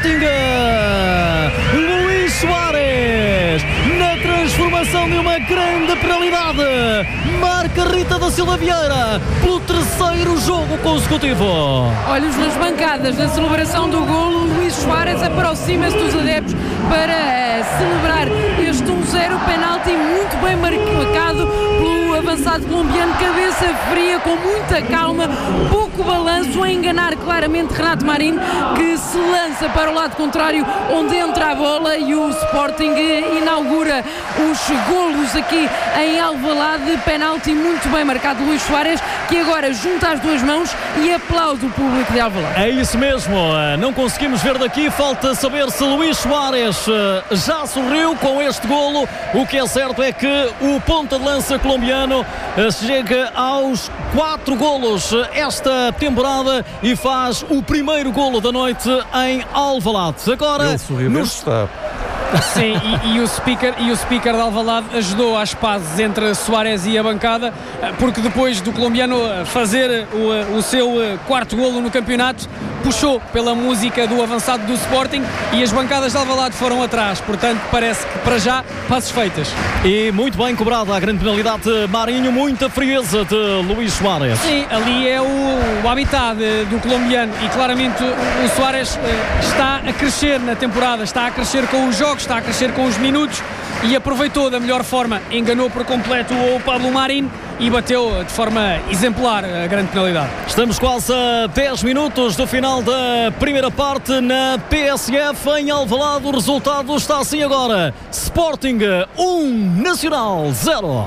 Sporting. Luís Soares, na transformação de uma grande penalidade, marca Rita da Silva Vieira pelo terceiro jogo consecutivo. Olhos nas bancadas da celebração do golo. Luís Soares aproxima-se dos adeptos para celebrar este 1-0, penalti muito bem marcado pelo avançado colombiano, cabeça fria, com muita calma, pouco balanço, a enganar claramente Renato Marín, que se lança para o lado contrário, onde entra a bola, e o Sporting inaugura os golos aqui em Alvalade. Penalti muito bem marcado de Luís Soares, que agora junta as duas mãos e aplaude o público de Alvalade. É isso mesmo, não conseguimos ver daqui, falta saber se Luís Soares já sorriu com este golo. O que é certo é que o ponta de lança colombiano chega aos 4 golos esta temporada e faz o primeiro golo da noite em Alvalade. Agora ele sorriu mesmo, está. Sim, e o speaker de Alvalade ajudou às pazes entre Soares e a bancada, porque depois do colombiano fazer o seu quarto golo no campeonato, puxou pela música do avançado do Sporting e as bancadas de Alvalade foram atrás. Portanto, parece que para já, passos feitas. E muito bem cobrada a grande penalidade de Marinho, muita frieza de Luís Soares. Sim, ali é o habitat do colombiano e claramente o Soares está a crescer na temporada, está a crescer com os jogos, está a crescer com os minutos e aproveitou da melhor forma, enganou por completo o Pablo Marín e bateu de forma exemplar a grande penalidade. Estamos quase a 10 minutos do final da primeira parte na PSF em Alvalade. O resultado está assim agora: Sporting 1, Nacional 0.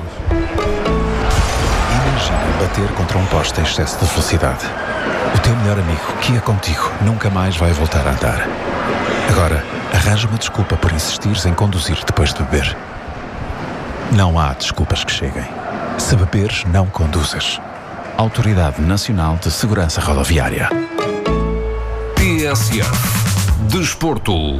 Imagina bater contra um poste em excesso de velocidade. O teu melhor amigo, que ia contigo, nunca mais vai voltar a andar. Agora, arranja uma desculpa por insistires em conduzir depois de beber. Não há desculpas que cheguem. Se beberes, não conduzas. Autoridade Nacional de Segurança Rodoviária. TSF Desporto.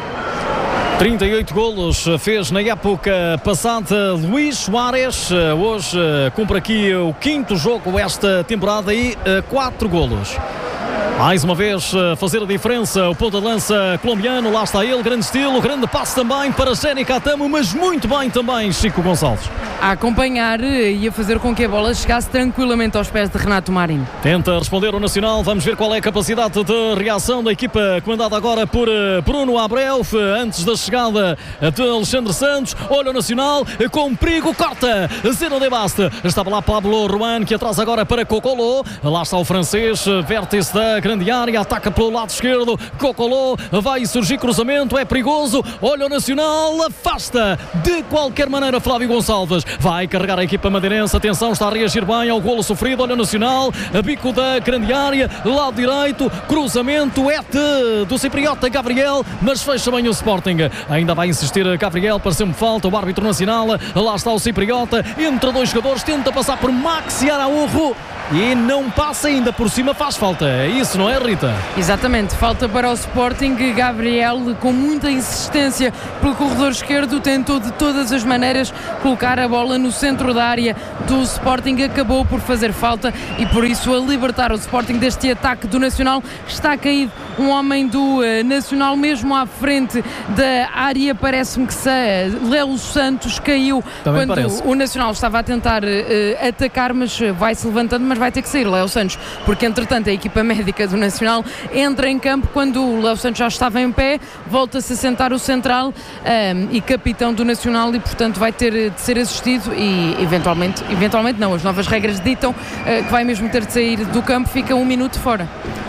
38 golos fez na época passada Luís Soares. Hoje cumpre aqui o 5º jogo esta temporada e 4 golos. Mais uma vez fazer a diferença o ponta de lança colombiano, lá está ele, grande estilo, grande passe também para Séni Catamo, mas muito bem também Chico Gonçalves. A acompanhar e a fazer com que a bola chegasse tranquilamente aos pés de Renato Marín. Tenta responder o Nacional, vamos ver qual é a capacidade de reação da equipa comandada agora por Bruno Abreu, antes da chegada de Alexandre Santos. Olha o Nacional, com perigo, corta, Zeno de Basta, estava lá Pablo Ruan, que atrás agora para Cocoló, lá está o francês, vértice da grande área, ataca pelo lado esquerdo, Cocoló, vai surgir cruzamento, é perigoso, olha o Nacional, afasta de qualquer maneira Flávio Gonçalves, vai carregar a equipa madeirense, atenção, está a reagir bem ao golo sofrido, olha o Nacional, a bico da grande área, lado direito, cruzamento, é do cipriota Gabriel, mas fecha bem o Sporting, ainda vai insistir Gabriel, pareceu-me falta, o árbitro nacional, lá está o cipriota, entre dois jogadores, tenta passar por Maxi Araújo e não passa, ainda por cima faz falta, é isso, não é, Rita? Exatamente, falta para o Sporting. Gabriel, com muita insistência pelo corredor esquerdo, tentou de todas as maneiras colocar a bola no centro da área do Sporting, acabou por fazer falta e por isso a libertar o Sporting deste ataque do Nacional. Está caído um homem do Nacional mesmo à frente da área, parece-me que Léo Santos caiu. Também quando parece. O Nacional estava a tentar atacar, mas vai-se levantando, mas vai ter que sair Léo Santos, porque entretanto a equipa médica do Nacional entra em campo quando o Léo Santos já estava em pé, volta-se a sentar o central e capitão do Nacional, e portanto vai ter de ser assistido e eventualmente não, as novas regras ditam que vai mesmo ter de sair do campo, fica 1 minuto fora.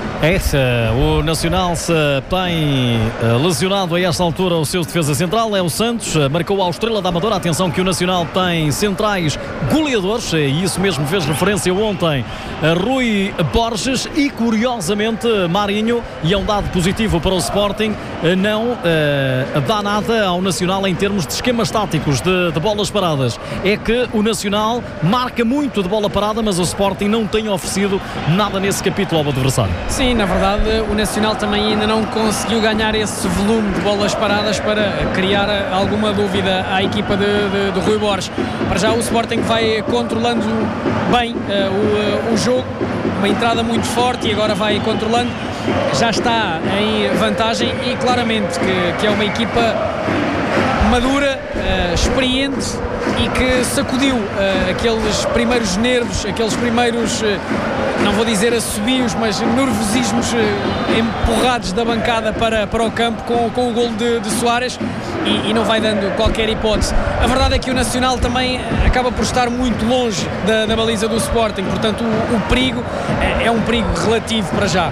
O Nacional se tem lesionado a esta altura o seu defesa central, é o Santos, marcou a Estrela da Amadora. Atenção que o Nacional tem centrais goleadores, e isso mesmo fez referência ontem a Rui Borges, e curiosamente Marinho, e é um dado positivo para o Sporting, não dá nada ao Nacional em termos de esquemas táticos de bolas paradas. É que o Nacional marca muito de bola parada, mas o Sporting não tem oferecido nada nesse capítulo ao adversário. Sim, na verdade o Nacional também ainda não conseguiu ganhar esse volume de bolas paradas para criar alguma dúvida à equipa de Rui Borges. Para já o Sporting vai controlando bem o jogo, uma entrada muito forte, e agora vai controlando. já está em vantagem e claramente que é uma equipa madura, experiente e que sacudiu aqueles primeiros nervos, aqueles primeiros, não vou dizer assobios, mas nervosismos empurrados da bancada para o campo com o golo de Soares e não vai dando qualquer hipótese. A verdade é que o Nacional também acaba por estar muito longe da baliza do Sporting, portanto o perigo é um perigo relativo para já.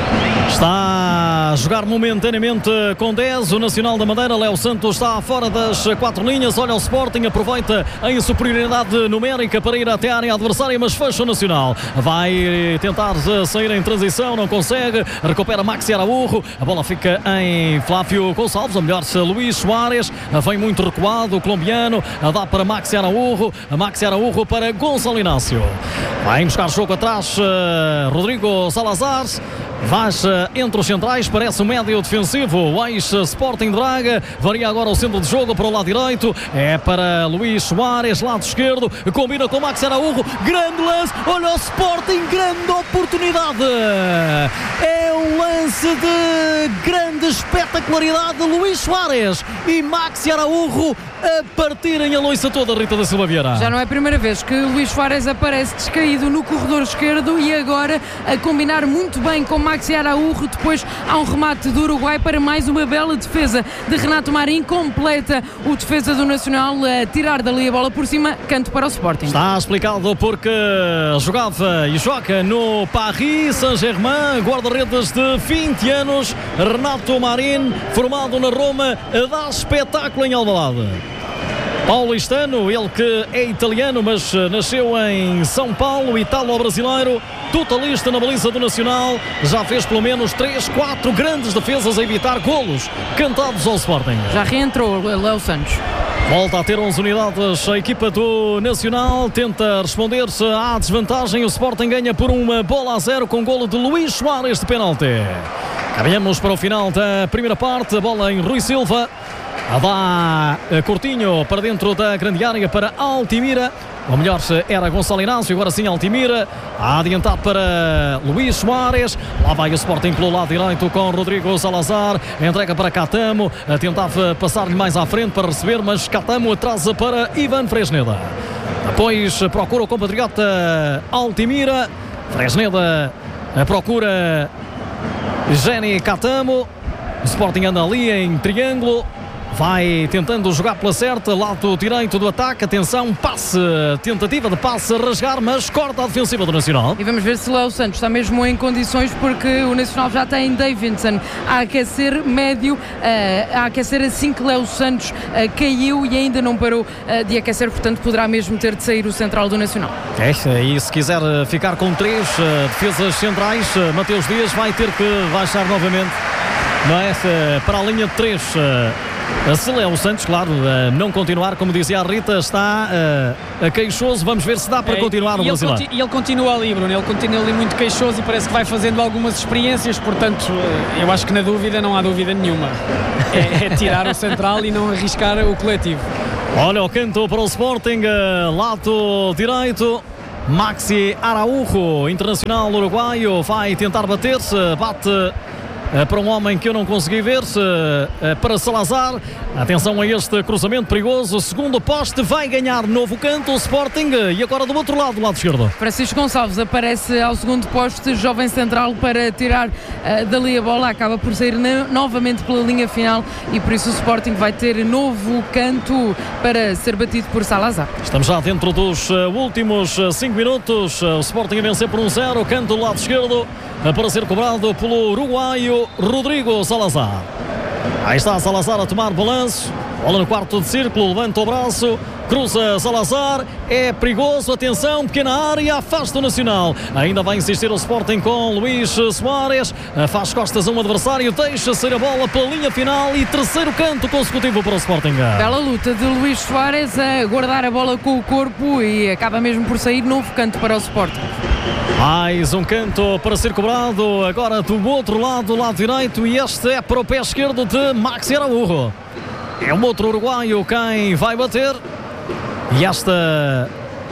Está a jogar momentaneamente com 10 o Nacional da Madeira. Léo Santos está fora das 4 linhas. Olha o Sporting, aproveita em superioridade numérica para ir até a área adversária, mas fecha o Nacional. Vai tentar sair em transição, não consegue. Recupera Maxi Araújo. A bola fica em Flávio Gonçalves, ou melhor, Luís Soares. Vem muito recuado o colombiano. Dá para Maxi Araújo. Maxi Araújo para Gonçalo Inácio. Vai buscar jogo atrás Rodrigo Salazar. Vaza entre os centrais, parece um médio defensivo. O ex-Sporting de Braga. Varia agora o centro de jogo para o lado direito. É para Luís Soares, lado esquerdo. Combina com Maxi Araújo. Grande lance. Olha o Sporting, grande oportunidade. É um lance de grande espetacularidade de Luís Soares e Maxi Araújo a partirem a loiça toda, Rita da Silva Vieira. Já não é a primeira vez que Luís Soares aparece descaído no corredor esquerdo e agora a combinar muito bem com Maxi Araújo. Depois há um remate do Uruguai para mais uma bela defesa de Renato Marim. Completa o defesa do Nacional a tirar dali a bola por cima, canto para o Sporting. Está explicado porque jogava e joga no Paris Saint-Germain, guarda-redes de 20 anos, Renato Marim, formado na Roma, dá espetáculo em Alvalade. Paulistano, ele que é italiano, mas nasceu em São Paulo, italo-brasileiro, totalista na baliza do Nacional, já fez pelo menos 3-4 grandes defesas a evitar golos cantados ao Sporting. Já reentrou Léo Santos. Volta a ter 11 unidades a equipa do Nacional, tenta responder-se à desvantagem. O Sporting ganha por 1-0 com golo de Luís Soares de penalti. Caminhamos para o final da primeira parte, a bola em Rui Silva. Dá Coutinho para dentro da grande área para Altimira. Ou melhor, era Gonçalo Inácio, agora sim Altimira. A adiantar para Luís Soares. Lá vai o Sporting pelo lado direito com Rodrigo Salazar. Entrega para Catamo. Tentava passar-lhe mais à frente para receber, mas Catamo atrasa para Ivan Fresneda. Depois procura o compatriota Altimira. Fresneda procura Jenny Catamo. O Sporting anda ali em triângulo. Vai tentando jogar pela certa, lado direito do ataque. Atenção, passe, tentativa de passe a rasgar, mas corta a defensiva do Nacional. E vamos ver se Léo Santos está mesmo em condições, porque o Nacional já tem Davidson a aquecer médio, a aquecer assim que Léo Santos caiu e ainda não parou de aquecer, portanto poderá mesmo ter de sair o central do Nacional. E se quiser ficar com 3 defesas centrais, Mateus Dias vai ter que baixar novamente, não é? Para a linha de 3. Se Léo Santos, claro, não continuar, como dizia a Rita, está queixoso. Vamos ver se dá para continuar o brasileiro. E ele continua ali, Bruno, ele continua ali muito queixoso e parece que vai fazendo algumas experiências, portanto, eu acho que na dúvida não há dúvida nenhuma. É tirar o central e não arriscar o coletivo. Olha o canto para o Sporting, lado direito. Maxi Araújo, internacional uruguaio, vai tentar bater-se, bate para um homem que eu não consegui ver-se, para Salazar. Atenção a este cruzamento perigoso. Segundo poste, vai ganhar novo canto o Sporting. E agora do outro lado, do lado esquerdo, Francisco Gonçalves aparece ao segundo poste, jovem central, para tirar dali a bola. Acaba por sair novamente pela linha final e por isso o Sporting vai ter novo canto para ser batido por Salazar. Estamos já dentro dos últimos 5 minutos. O Sporting a vencer por 1-0. Canto do lado esquerdo para ser cobrado pelo uruguaio Rodrigo Salazar. Aí está Salazar a tomar balanço. Bola no quarto de círculo, levanta o braço, cruza Salazar, é perigoso, atenção, pequena área, afasta o Nacional. Ainda vai insistir o Sporting com Luís Soares, faz costas a um adversário, deixa sair a bola pela linha final e terceiro canto consecutivo para o Sporting. Bela luta de Luís Soares a guardar a bola com o corpo e acaba mesmo por sair novo canto para o Sporting. Mais um canto para ser cobrado, agora do outro lado, lado direito, e este é para o pé esquerdo de Maxi Araújo. É um outro uruguaio quem vai bater. E esta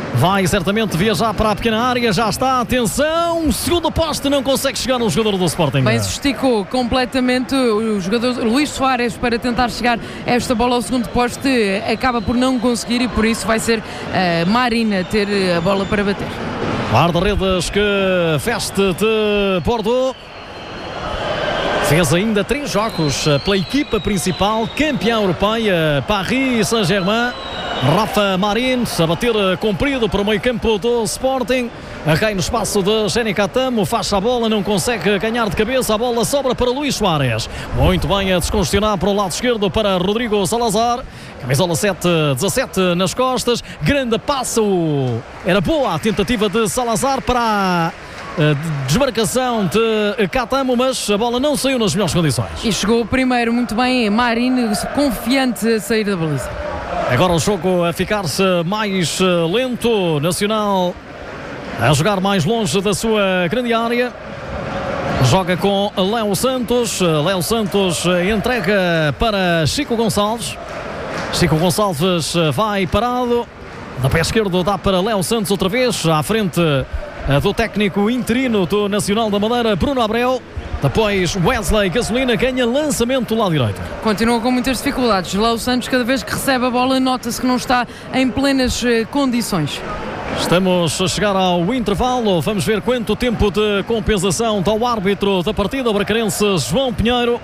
vai certamente viajar para a pequena área, já está, atenção, segundo poste, não consegue chegar no jogador do Sporting. Bem, se esticou completamente o jogador Luís Soares para tentar chegar esta bola ao segundo poste, acaba por não conseguir e por isso vai ser Marin a ter a bola para bater. Guarda-redes que veste de Bordeaux. Fez ainda 3 jogos pela equipa principal, campeã europeia, Paris Saint-Germain. Rafa Marin a bater comprido para o meio campo do Sporting. Cai no espaço de Jenny Catamo, faz a bola, não consegue ganhar de cabeça, a bola sobra para Luís Soares. Muito bem a descongestionar para o lado esquerdo para Rodrigo Salazar. Camisola 7-17 nas costas, grande passo. Era boa a tentativa de Salazar para a desmarcação de Catamo, mas a bola não saiu nas melhores condições. E chegou primeiro muito bem Marin, confiante a sair da baliza. Agora o jogo a ficar-se mais lento. Nacional a jogar mais longe da sua grande área. Joga com Léo Santos. Léo Santos entrega para Chico Gonçalves. Chico Gonçalves vai parado. Da pé esquerdo dá para Léo Santos outra vez. À frente do técnico interino do Nacional da Madeira, Bruno Abreu. Depois Wesley Gasolina ganha lançamento do lado direito. Continua com muitas dificuldades. Léo Santos, cada vez que recebe a bola, nota-se que não está em plenas condições. Estamos a chegar ao intervalo. Vamos ver quanto tempo de compensação dá o árbitro da partida, o bracarense João Pinheiro.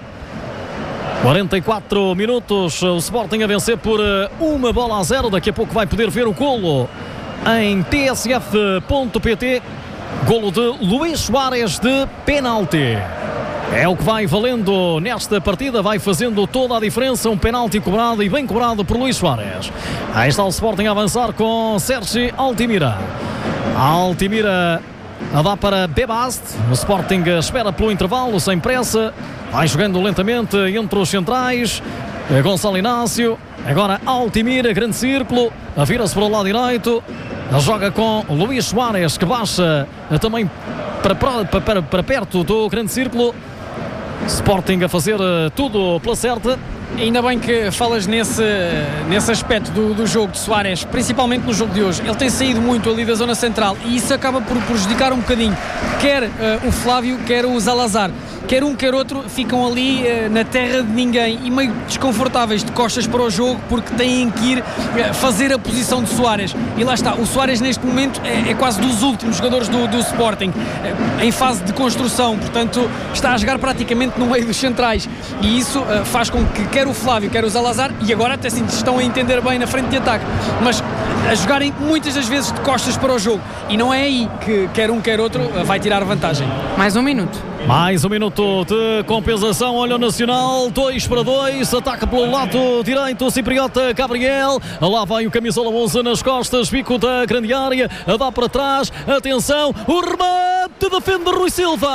44 minutos, o Sporting a vencer por 1-0. Daqui a pouco vai poder ver o golo em tsf.pt. Golo de Luís Soares de penalti. É o que vai valendo nesta partida, vai fazendo toda a diferença. Um penalti cobrado e bem cobrado por Luís Soares. Aí está o Sporting a avançar com Sergi Altimira. Altimira a dar para Bebast. O Sporting espera pelo intervalo, sem pressa. Vai jogando lentamente entre os centrais. Gonçalo Inácio. Agora Altimira, grande círculo. Vira-se para o lado direito. Joga com Luís Soares, que baixa também para perto do grande círculo. Sporting a fazer tudo pela certa. Ainda bem que falas nesse aspecto do jogo de Soares, principalmente no jogo de hoje. Ele tem saído muito ali da zona central e isso acaba por prejudicar um bocadinho quer o Flávio, quer o Salazar. Quer um, quer outro, ficam ali na terra de ninguém e meio desconfortáveis de costas para o jogo porque têm que ir fazer a posição de Soares. E lá está, o Soares neste momento é quase dos últimos jogadores do Sporting, em fase de construção, portanto está a jogar praticamente no meio dos centrais e isso faz com que quer o Flávio, quer o Salazar, e agora até sim estão a entender bem na frente de ataque, mas a jogarem muitas das vezes de costas para o jogo, e não é aí que quer um, quer outro vai tirar vantagem. Mais um minuto. Mais um minuto de compensação. Olha o Nacional, 2-2, ataca pelo lado direito o cipriota Gabriel. Lá vai o camisola 11 nas costas, bico da grande área, a dá para trás, atenção, o remate, defende Rui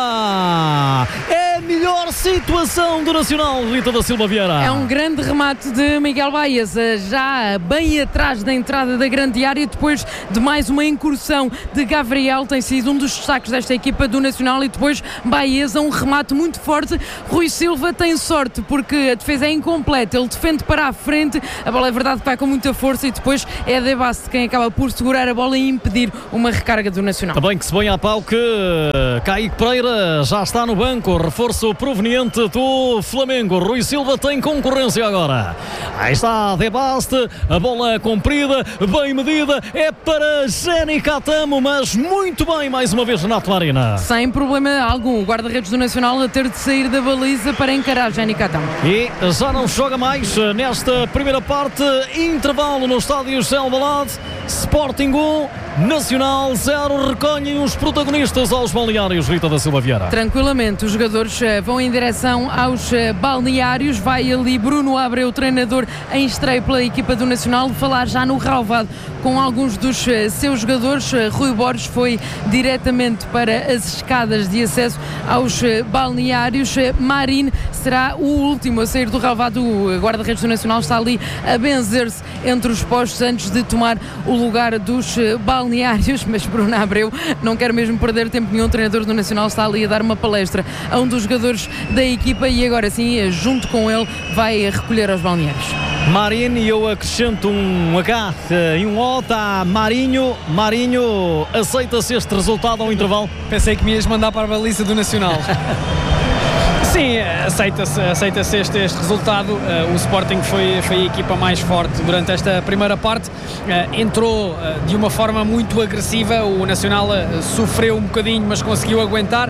Silva. É a melhor situação do Nacional, Rita da Silva Vieira. É um grande remate de Miguel Baeza, já bem atrás da entrada da grande área, depois de mais uma incursão de Gabriel, tem sido um dos destaques desta equipa do Nacional, e depois Baeza, um remate muito forte. Rui Silva tem sorte porque a defesa é incompleta, ele defende para a frente, a bola é verdade que vai com muita força e depois é Debaste quem acaba por segurar a bola e impedir uma recarga do Nacional. Também que se põe a pau que Kaique Pereira já está no banco, reforço proveniente do Flamengo. Rui Silva tem concorrência agora. Aí está Debaste, a bola comprida, bem medida, é para Jenny Catamo, mas muito bem mais uma vez Renato Marina. Sem problema algum, o guarda-redes do Nacional a ter de sair da baliza para encarar Jenny Catamo. E já não se joga mais nesta primeira parte. Intervalo no estádio de Alvalade. Sporting 1, Nacional 0. Recolhem os protagonistas aos balneários, Rita da Silva Vieira. Tranquilamente, os jogadores vão em direção aos balneários. Vai ali Bruno Abreu, treinador em estreia pela equipa do Nacional, falar já no relvado com alguns dos seus jogadores. Rui Borges foi diretamente para as escadas de acesso aos balneários. Marin será o último a sair do relvado. O guarda-redes do Nacional está ali a benzer-se entre os postos antes de tomar o lugar dos balneários, mas Bruno Abreu não quer mesmo perder tempo nenhum. O treinador do Nacional está ali a dar uma palestra a um dos jogadores da equipa e agora sim, junto com ele, vai recolher aos balneários. Marinho, e eu acrescento um H e um O, está Marinho. Marinho, aceita-se este resultado ao intervalo? Pensei que me ias mandar para a baliza do Nacional. Sim, aceita-se este resultado. O Sporting foi a equipa mais forte durante esta primeira parte. Entrou de uma forma muito agressiva. O Nacional sofreu um bocadinho, mas conseguiu aguentar.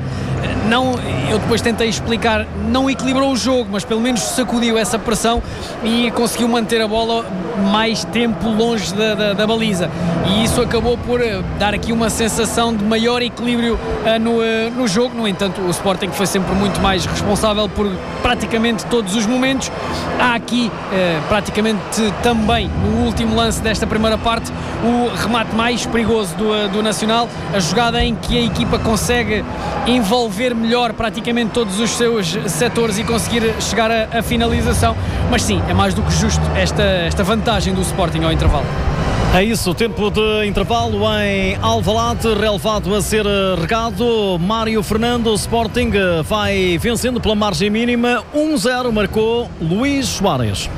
Eu depois tentei explicar, não equilibrou o jogo, mas pelo menos sacudiu essa pressão e conseguiu manter a bola mais tempo longe da baliza. E isso acabou por dar aqui uma sensação de maior equilíbrio no jogo. No entanto, o Sporting foi sempre muito mais responsável por praticamente todos os momentos. Há aqui praticamente também no último lance desta primeira parte o remate mais perigoso do Nacional, a jogada em que a equipa consegue envolver melhor praticamente todos os seus setores e conseguir chegar à finalização. Mas sim, é mais do que justo esta vantagem do Sporting ao intervalo. É isso, tempo de intervalo em Alvalade, relevado a ser regado. Mário Fernando, Sporting vai vencendo pela margem mínima, 1-0, marcou Luís Soares.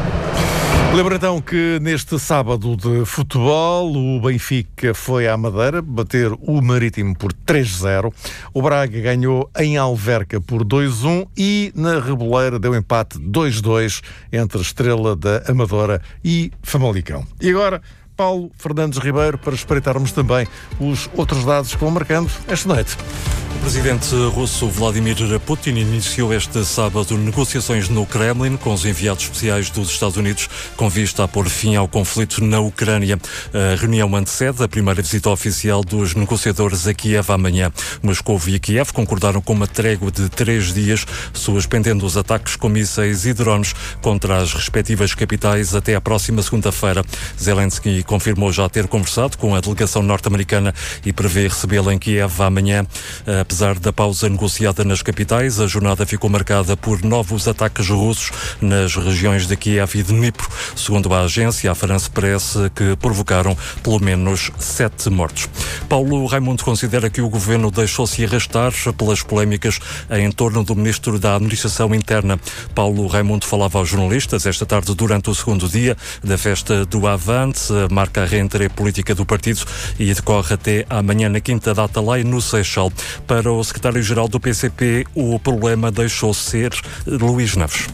Lembra então que neste sábado de futebol o Benfica foi à Madeira bater o Marítimo por 3-0, o Braga ganhou em Alverca por 2-1 e na Reboleira deu empate 2-2 entre Estrela da Amadora e Famalicão. E agora, Paulo Fernandes Ribeiro, para espreitarmos também os outros dados que vão marcando esta noite. O presidente russo Vladimir Putin iniciou este sábado negociações no Kremlin com os enviados especiais dos Estados Unidos com vista a pôr fim ao conflito na Ucrânia. A reunião antecede a primeira visita oficial dos negociadores a Kiev amanhã. Moscou e Kiev concordaram com uma trégua de 3 dias, suspendendo os ataques com mísseis e drones contra as respectivas capitais até à próxima segunda-feira. Zelensky confirmou já ter conversado com a delegação norte-americana e prevê recebê-la em Kiev amanhã. Apesar da pausa negociada nas capitais, a jornada ficou marcada por novos ataques russos nas regiões de Kiev e de Dnipro, segundo a agência, a France Press, que provocaram pelo menos 7 mortos. Paulo Raimundo considera que o governo deixou-se arrastar pelas polémicas em torno do ministro da Administração Interna. Paulo Raimundo falava aos jornalistas esta tarde durante o segundo dia da festa do Avante, marca a reentrée política do partido e decorre até amanhã na quinta data lá no Seixal. Para o secretário-geral do PCP, o problema deixou ser Luís Neves.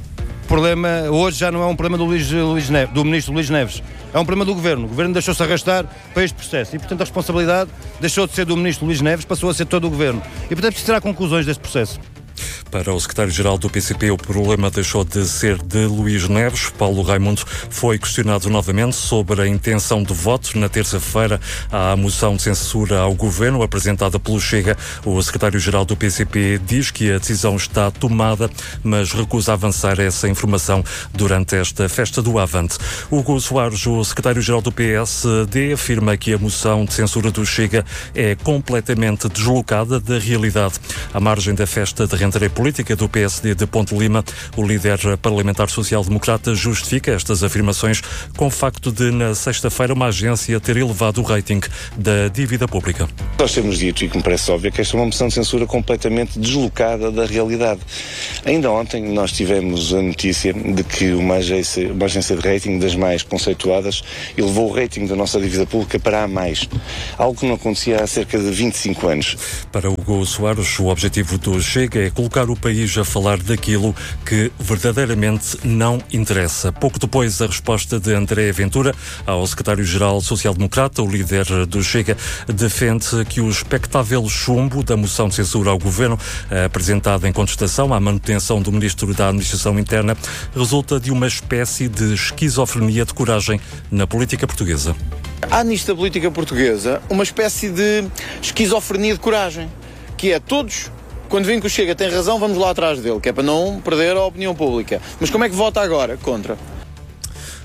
O problema hoje já não é um problema do ministro Luís Neves, é um problema do governo. O governo deixou-se arrastar para este processo e, portanto, a responsabilidade deixou de ser do ministro Luís Neves, passou a ser todo o governo. E, portanto, preciso tirar conclusões deste processo. Para o secretário-geral do PCP, o problema deixou de ser de Luís Neves. Paulo Raimundo foi questionado novamente sobre a intenção de voto na terça-feira à moção de censura ao governo apresentada pelo Chega. O secretário-geral do PCP diz que a decisão está tomada, mas recusa avançar essa informação durante esta festa do Avante. Hugo Soares, o secretário-geral do PSD, afirma que a moção de censura do Chega é completamente deslocada da realidade. À margem da festa de reentrée política do PSD de Ponte Lima, o líder parlamentar social-democrata justifica estas afirmações com o facto de, na sexta-feira, uma agência ter elevado o rating da dívida pública. Nós temos dito, e que me parece óbvio, que esta é uma moção de censura completamente deslocada da realidade. Ainda ontem nós tivemos a notícia de que uma agência de rating das mais conceituadas elevou o rating da nossa dívida pública para A+, algo que não acontecia há cerca de 25 anos. Para Hugo Soares, o objetivo do Chega é colocar o país a falar daquilo que verdadeiramente não interessa. Pouco depois, a resposta de André Ventura ao secretário-geral social-democrata, o líder do Chega, defende que o expectável chumbo da moção de censura ao governo, apresentada em contestação à manutenção do ministro da Administração Interna, resulta de uma espécie de esquizofrenia de coragem na política portuguesa. Há nisto da política portuguesa uma espécie de esquizofrenia de coragem, que é todos... Quando vem que o Chega tem razão, vamos lá atrás dele, que é para não perder a opinião pública. Mas como é que vota agora? Contra.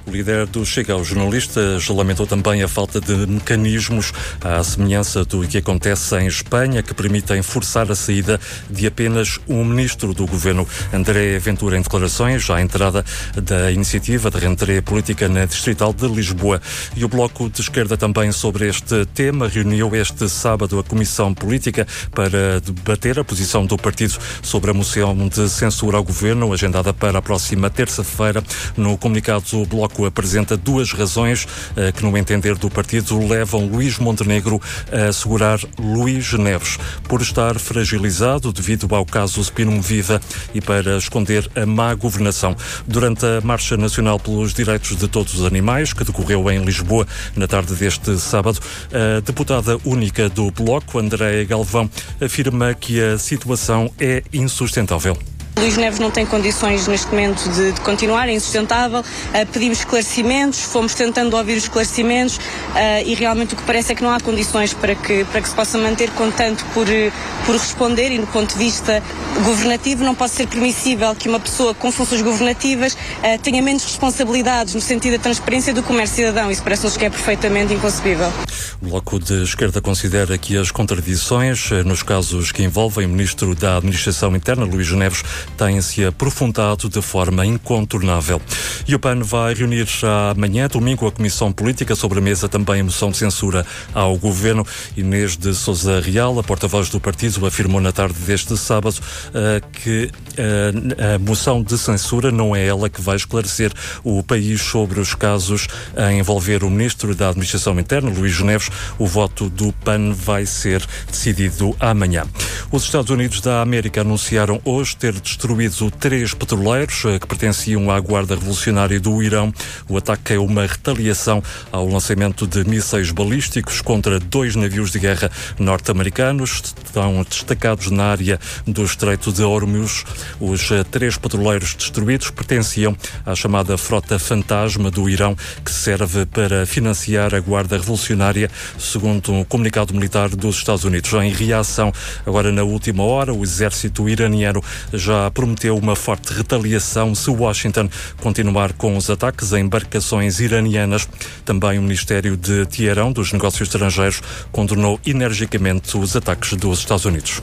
O líder do Chega aos jornalistas lamentou também a falta de mecanismos à semelhança do que acontece em Espanha, que permitem forçar a saída de apenas um ministro do governo. André Ventura, em declarações à entrada da iniciativa de rentrée política na Distrital de Lisboa. E o Bloco de Esquerda também sobre este tema reuniu este sábado a Comissão Política para debater a posição do partido sobre a moção de censura ao governo, agendada para a próxima terça-feira. No comunicado, o Bloco apresenta duas razões que, no entender do partido, levam Luís Montenegro a assegurar Luís Neves, por estar fragilizado devido ao caso Spinum Viva e para esconder a má governação. Durante a Marcha Nacional pelos Direitos de Todos os Animais, que decorreu em Lisboa na tarde deste sábado, a deputada única do Bloco, Andréa Galvão, afirma que a situação é insustentável. Luís Neves não tem condições neste momento de continuar, é insustentável. Pedimos esclarecimentos, fomos tentando ouvir os esclarecimentos e realmente o que parece é que não há condições para que se possa manter, contanto por responder, e do ponto de vista governativo não pode ser permissível que uma pessoa com funções governativas tenha menos responsabilidades no sentido da transparência do que o mero cidadão. Isso parece-nos que é perfeitamente inconcebível. O Bloco de Esquerda considera que as contradições nos casos que envolvem o Ministro da Administração Interna, Luís Neves, têm-se aprofundado de forma incontornável. E o PAN vai reunir amanhã, domingo, a Comissão Política, sobre a mesa também a moção de censura ao Governo. Inês de Sousa Real, a porta-voz do partido, afirmou na tarde deste sábado que a moção de censura não é ela que vai esclarecer o país sobre os casos a envolver o Ministro da Administração Interna, Luís Neves. O voto do PAN vai ser decidido amanhã. Os Estados Unidos da América anunciaram hoje ter destruído 3 petroleiros que pertenciam à Guarda Revolucionária do Irão. O ataque é uma retaliação ao lançamento de mísseis balísticos contra 2 navios de guerra norte-americanos. Estão destacados na área do Estreito de Hormuz. Os 3 petroleiros destruídos pertenciam à chamada Frota Fantasma do Irão, que serve para financiar a Guarda Revolucionária, segundo um comunicado militar dos Estados Unidos. Em reação, agora na última hora, o exército iraniano já prometeu uma forte retaliação se Washington continuar com os ataques a embarcações iranianas. Também o Ministério de Teherão dos Negócios Estrangeiros condenou energicamente os ataques dos Estados Unidos.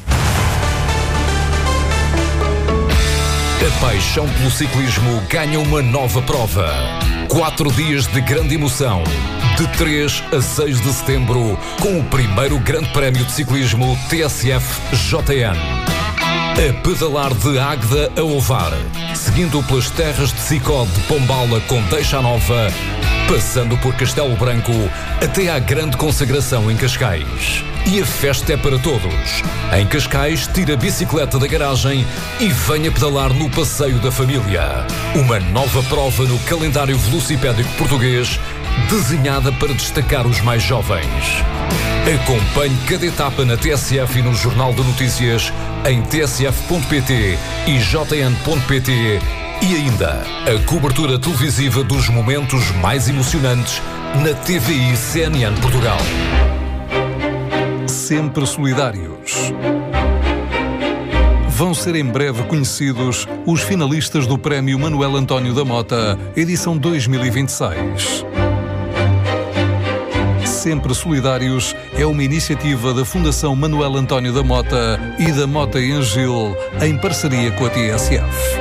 A paixão pelo ciclismo ganha uma nova prova. 4 dias de grande emoção, de 3 a 6 de setembro, com o primeiro Grande Prémio de Ciclismo TSF JN. A pedalar de Águeda a Ovar, seguindo pelas terras de Sicó de Pombala com Deixa Nova, passando por Castelo Branco até à grande consagração em Cascais. E a festa é para todos. Em Cascais, tira a bicicleta da garagem e venha pedalar no Passeio da Família. Uma nova prova no calendário velocipédico português, desenhada para destacar os mais jovens. Acompanhe cada etapa na TSF e no Jornal de Notícias em tsf.pt e jn.pt, e ainda a cobertura televisiva dos momentos mais emocionantes na TVI CNN Portugal. Sempre solidários. Vão ser em breve conhecidos os finalistas do Prémio Manuel António da Mota, edição 2026. Sempre Solidários é uma iniciativa da Fundação Manuel António da Mota e da Mota em Gil, em parceria com a TSF.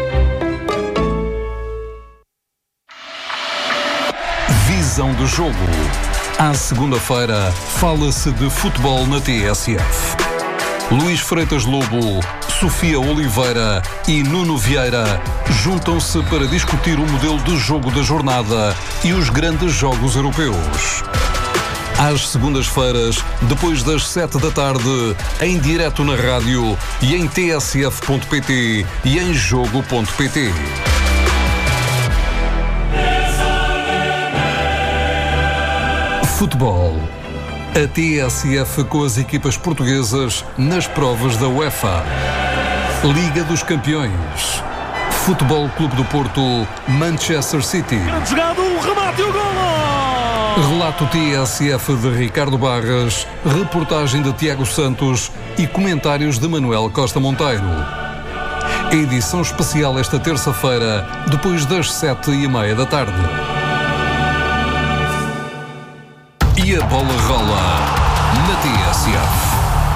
Visão do jogo. À segunda-feira, fala-se de futebol na TSF. Luís Freitas Lobo, Sofia Oliveira e Nuno Vieira juntam-se para discutir o modelo de jogo da jornada e os grandes jogos europeus. Às segundas-feiras, depois das 7 da tarde, em direto na rádio e em tsf.pt e em jogo.pt. Futebol. A TSF com as equipas portuguesas nas provas da UEFA. Liga dos Campeões. Futebol Clube do Porto, Manchester City. Grande jogado, o remate e o golo! Relato TSF de Ricardo Barras, reportagem de Tiago Santos e comentários de Manuel Costa Monteiro. Edição especial esta terça-feira, depois das 7h30 da tarde. E a bola rola na TSF.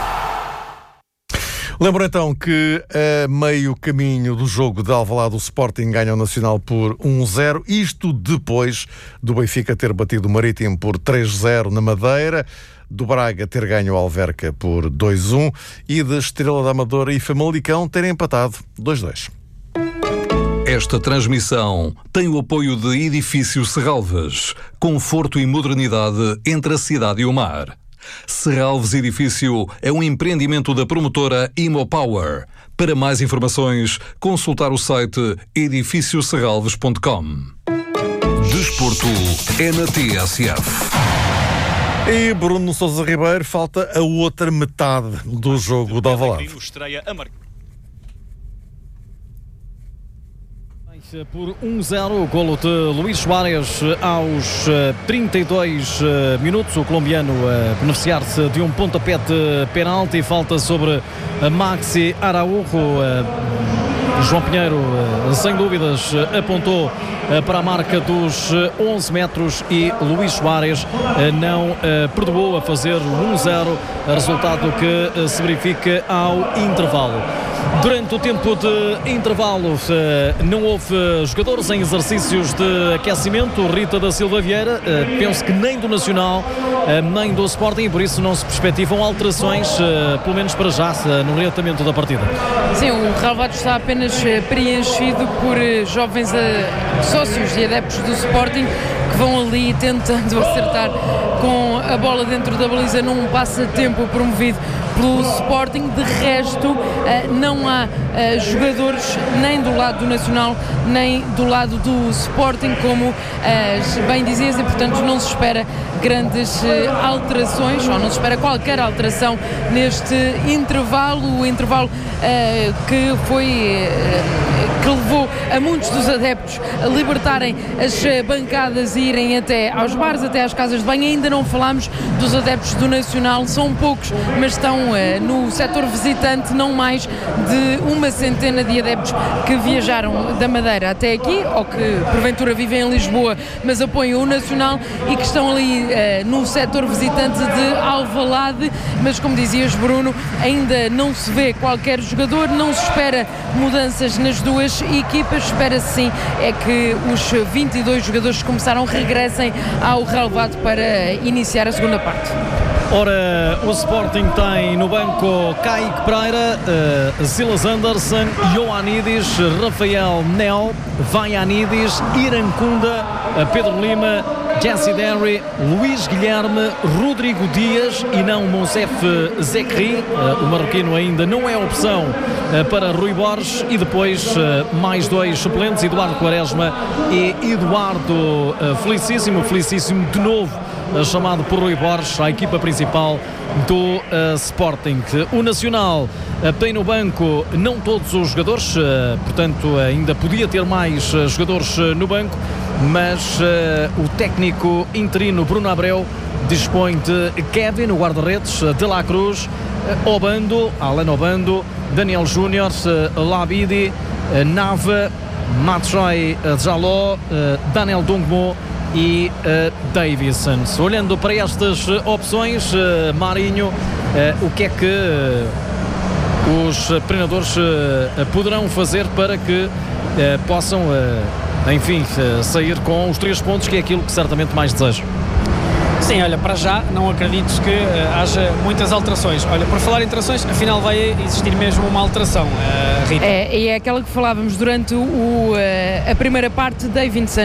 Lembro então que a meio caminho do jogo de Alvalade o Sporting ganha o Nacional por 1-0, isto depois do Benfica ter batido o Marítimo por 3-0 na Madeira, do Braga ter ganho o Alverca por 2-1 e da Estrela da Amadora e Famalicão terem empatado 2-2. Esta transmissão tem o apoio de Edifício Serralves, conforto e modernidade entre a cidade e o mar. Serralves Edifício é um empreendimento da promotora Imopower. Para mais informações, consultar o site edifícioserralves.com. Desporto é na TSF. E Bruno Sousa Ribeiro, falta a outra metade do jogo de Alvalade. Por 1-0, o golo de Luís Soares aos 32 minutos. O colombiano beneficiar-se de um pontapé de penalti e falta sobre Maxi Araújo. João Pinheiro, sem dúvidas, apontou para a marca dos 11 metros e Luís Soares não perdoou a fazer 1-0, resultado que se verifica ao intervalo. Durante o tempo de intervalo não houve jogadores em exercícios de aquecimento. Rita da Silva Vieira, penso que nem do Nacional nem do Sporting, e por isso não se perspectivam alterações, pelo menos para já, no orientamento da partida. Sim, o relvado está apenas preenchido por jovens sócios e adeptos do Sporting que vão ali tentando acertar com a bola dentro da baliza num passatempo promovido pelo Sporting. De resto, não há jogadores nem do lado do Nacional nem do lado do Sporting, como bem dizias, e portanto não se espera grandes alterações, ou não se espera qualquer alteração neste intervalo. O intervalo que levou a muitos dos adeptos a libertarem as bancadas e irem até aos bares, até às casas de banho. Ainda não falámos dos adeptos do Nacional, são poucos, mas estão no setor visitante, não mais de uma centena de adeptos que viajaram da Madeira até aqui, ou que porventura vivem em Lisboa, mas apoiam o Nacional e que estão ali no setor visitante de Alvalade. Mas como dizias, Bruno, ainda não se vê qualquer jogador, não se espera mudanças nas duas equipas. Espera-se sim é que os 22 jogadores que começaram regressem ao relevado para iniciar a segunda parte. Ora, o Sporting tem no banco Kaique Pereira, Silas Anderson, Ioannidis, Rafael Nel, Vaianidis, Irancunda, Pedro Lima, Jesse Derry, Luís Guilherme, Rodrigo Dias e não Monsef Zekri. O marroquino ainda não é opção para Rui Borges, e depois mais dois suplentes, Eduardo Quaresma e Eduardo Felicíssimo de novo, chamado por Rui Borges à equipa principal do Sporting. O Nacional tem no banco não todos os jogadores, portanto ainda podia ter mais jogadores no banco, mas o técnico interino Bruno Abreu dispõe de Kevin, o guarda-redes, De La Cruz, Alan Obando, Daniel Júnior, Labidi, Nava, Matsui Jaló, Daniel Dungmo e Davison. Olhando para estas opções, Marinho, o que é que os treinadores poderão fazer para que possam, enfim, sair com os 3 pontos, que é aquilo que certamente mais desejo? Sim, olha, para já não acredito que haja muitas alterações. Olha, por falar em alterações, afinal vai existir mesmo uma alteração, Rita. É aquela que falávamos durante a primeira parte. Davinson,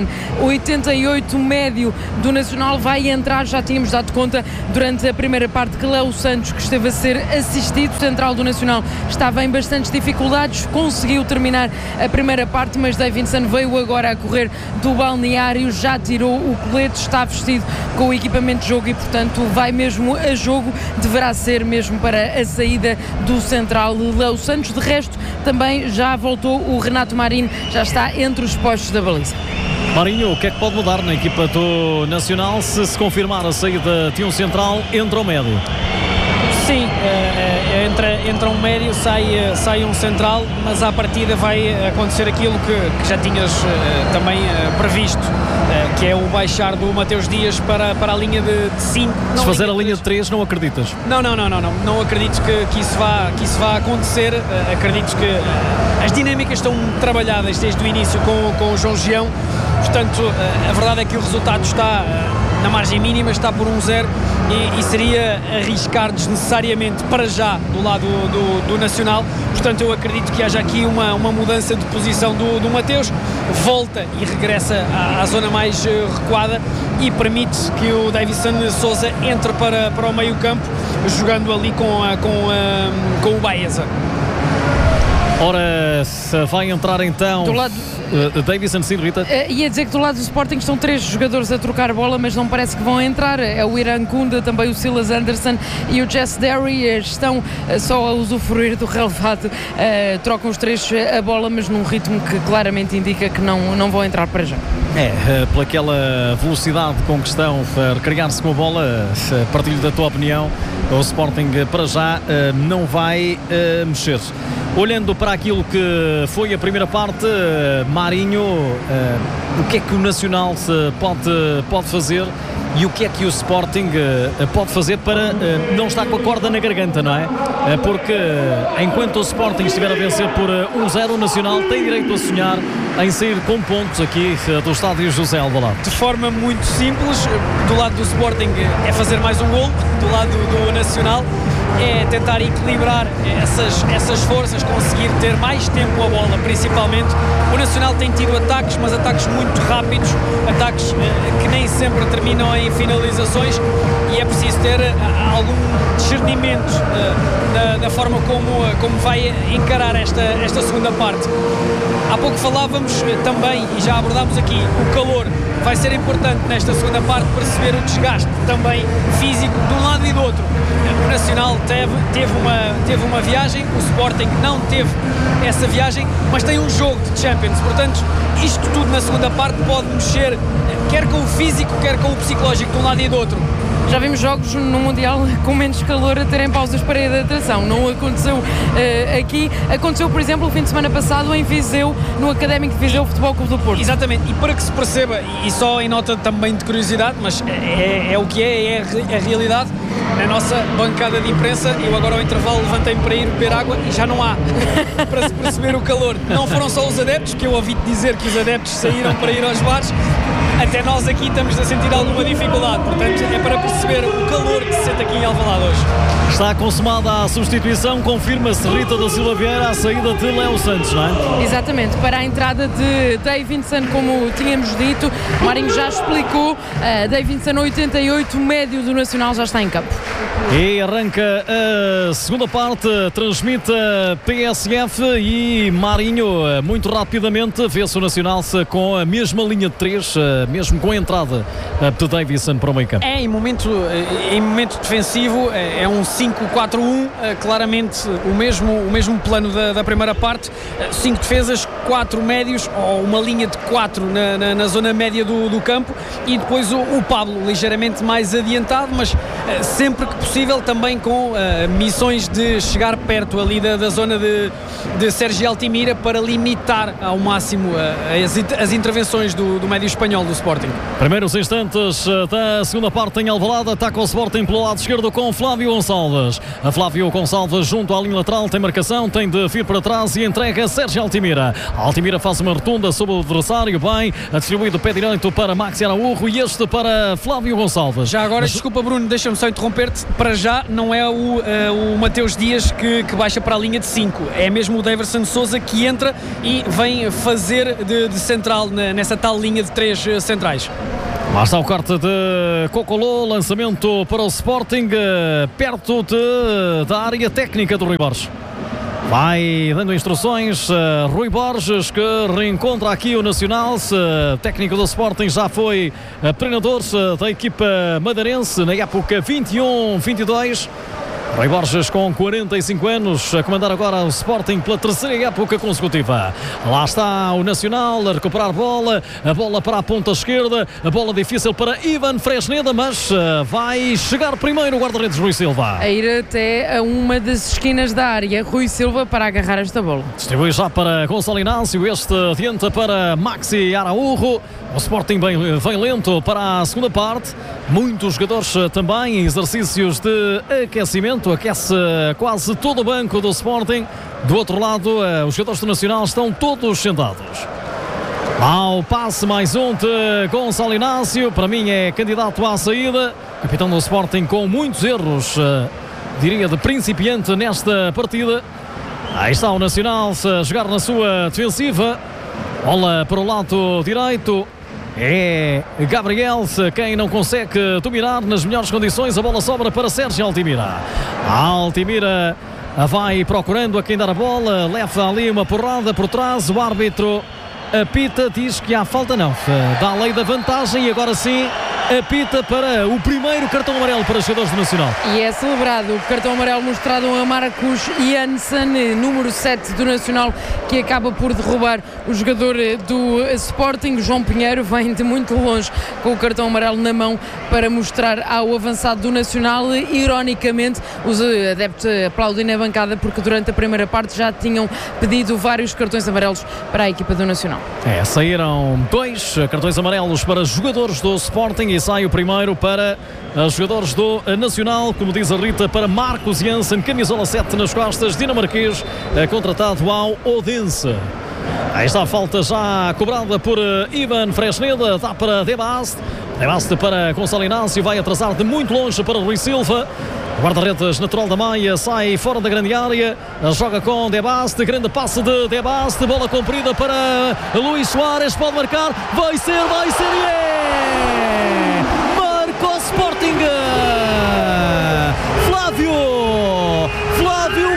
88 médio do Nacional, vai entrar. Já tínhamos dado conta durante a primeira parte que Léo Santos, que esteve a ser assistido, central do Nacional, estava em bastantes dificuldades, conseguiu terminar a primeira parte, mas Davinson veio agora a correr do balneário, já tirou o colete, está vestido com o equipamento de jogo e portanto vai mesmo a jogo. Deverá ser mesmo para a saída do central Léo Santos. De resto, também já voltou o Renato Marinho, já está entre os postos da baliza. Marinho, o que é que pode mudar na equipa do Nacional se confirmar a saída de um central entre o médio? Sim, entra um médio, sai um central, mas à partida vai acontecer aquilo que já tinhas também previsto, que é o baixar do Mateus Dias para a linha de 5. Se fazer a linha de 3, não acreditas? Não acredito que isso vá acontecer. Acredito que as dinâmicas estão trabalhadas desde o início com o João Gião, portanto a verdade é que o resultado está na margem mínima, está por 1-0 e seria arriscar desnecessariamente para já do lado do Nacional. Portanto eu acredito que haja aqui uma mudança de posição do Mateus, volta e regressa à zona mais recuada e permite que o Davinson Souza entre para o meio campo, jogando ali com o Baeza. Ora, vai entrar então do lado Davinson, sim, Rita? Ia dizer que do lado do Sporting estão 3 jogadores a trocar bola, mas não parece que vão entrar. É o Iran Kunda, também o Silas Anderson e o Jess Derry. Estão só a usufruir do relevado. Trocam os 3 a bola, mas num ritmo que claramente indica que não vão entrar para já. Pelaquela velocidade com que estão a recriar-se com a bola, partilho da tua opinião, o Sporting para já não vai mexer. Olhando para aquilo que foi a primeira parte, Marinho, o que é que o Nacional pode fazer e o que é que o Sporting pode fazer para não estar com a corda na garganta, não é? Porque enquanto o Sporting estiver a vencer por 1-0, o Nacional tem direito a sonhar em sair com pontos aqui do estádio José Alvalade. De forma muito simples, do lado do Sporting é fazer mais um gol, do lado do Nacional é tentar equilibrar essas forças, conseguir ter mais tempo a bola, principalmente. O Nacional tem tido ataques, mas ataques muito rápidos, ataques que nem sempre terminam em finalizações, e é preciso ter algum discernimento da forma como vai encarar esta segunda parte. Há pouco falávamos também, e já abordámos aqui, o calor vai ser importante nesta segunda parte, perceber o desgaste também físico de um lado e do outro. O Nacional teve uma viagem, o Sporting não teve essa viagem, mas tem um jogo de Champions, portanto isto tudo na segunda parte pode mexer, quer com o físico, quer com o psicológico de um lado e do outro. Já vimos jogos no Mundial com menos calor a terem pausas para hidratação. Não aconteceu aqui. Aconteceu, por exemplo, o fim de semana passado em Viseu, no Académico de Viseu Futebol Clube do Porto. Exatamente, e para que se perceba, e só em nota também de curiosidade, mas é o que é a realidade, na nossa bancada de imprensa, eu agora ao intervalo levantei-me para ir beber água e já não há para se perceber o calor. Não foram só os adeptos, que eu ouvi dizer que os adeptos saíram para ir aos bares, até nós aqui estamos a sentir alguma dificuldade, portanto é para perceber o calor que se sente aqui em Alvalade hoje. Está consumada a substituição, confirma-se Rita da Silva Vieira a saída de Léo Santos, não é? Exatamente, para a entrada de Davinson, como tínhamos dito, Marinho já explicou, Davinson 88, médio do Nacional, já está em campo. E arranca a segunda parte, transmite a PSF e Marinho muito rapidamente vê-se o Nacional com a mesma linha de 3, mesmo com a entrada de Davinson para o meio campo. Em momento defensivo é um 5-4-1, claramente o mesmo plano da primeira parte, 5 defesas, 4 médios, ou uma linha de 4 na zona média do campo, e depois o Pablo ligeiramente mais adiantado, mas sempre que possível também com missões de chegar perto ali da zona de Sérgio Altimira para limitar ao máximo as intervenções do médio espanhol do Sporting. Primeiros instantes da segunda parte em Alvalade, ataca o Sporting pelo lado esquerdo com Flávio Gonçalves. A Flávio Gonçalves junto à linha lateral, tem marcação, tem de vir para trás e entrega a Sérgio Altimira. Altimira faz uma rotunda sobre o adversário, bem, distribuído pé direito para Maxi Araújo e este para Flávio Gonçalves. Já agora, desculpa Bruno, deixa-me só interromper-te, para já não é o Mateus Dias que baixa para a linha de 5, é mesmo o Davinson Souza que entra e vem fazer de central nessa tal linha de 3 centrais. Lá está o corte de Cocolô, lançamento para o Sporting, perto da área técnica do Rui Borges. Vai dando instruções Rui Borges, que reencontra aqui o Nacional. Técnico do Sporting, já foi treinador da equipa madeirense na época 21-22. Rui Borges, com 45 anos, a comandar agora o Sporting pela terceira época consecutiva. Lá está o Nacional a recuperar a bola para a ponta esquerda, a bola difícil para Ivan Fresneda, mas vai chegar primeiro o guarda-redes Rui Silva. A ir até a uma das esquinas da área, Rui Silva para agarrar esta bola. Distribui já para Gonçalo Inácio, este adianta para Maxi Araújo. O Sporting vem lento para a segunda parte. Muitos jogadores também em exercícios de aquecimento. Aquece quase todo o banco do Sporting. Do outro lado, os jogadores do Nacional estão todos sentados. Ao passe mais um de Gonçalo Inácio. Para mim é candidato à saída. Capitão do Sporting com muitos erros, diria de principiante nesta partida. Aí está o Nacional a jogar na sua defensiva. Bola para o lado direito. É Gabriel quem não consegue dominar nas melhores condições. A bola sobra para Sérgio Altimira. Altimira vai procurando a quem dar a bola. Leva ali uma porrada por trás. O árbitro apita, diz que há falta, não. Dá a lei da vantagem e agora sim apita para o primeiro cartão amarelo para os jogadores do Nacional. E é celebrado o cartão amarelo mostrado a Marcus Janssen, número 7 do Nacional, que acaba por derrubar o jogador do Sporting. João Pinheiro vem de muito longe com o cartão amarelo na mão para mostrar ao avançado do Nacional. Ironicamente, os adeptos aplaudem na bancada porque durante a primeira parte já tinham pedido vários cartões amarelos para a equipa do Nacional. Saíram 2 cartões amarelos para jogadores do Sporting e sai o primeiro para os jogadores do Nacional, como diz a Rita, para Marcus Janssen, camisola 7 nas costas, dinamarquês, contratado ao Odense. Aí está a falta já cobrada por Ivan Fresneda, dá para De Bast para Gonçalo Inácio, vai atrasar de muito longe para Rui Silva. O guarda-redes natural da Maia sai fora da grande área, joga com De Bast, grande passe de De Bast, bola comprida para Luís Soares, pode marcar, vai ser e é! Marca o Sporting! Flávio